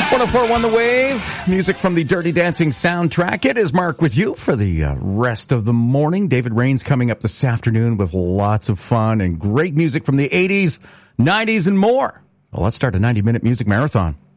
104.1 The Wave, music from the Dirty Dancing soundtrack. It is Mark with you for the rest of the morning. David Rains coming up this afternoon with lots of fun and great music from the 80s, 90s, and more. Well, let's start a 90-minute music marathon.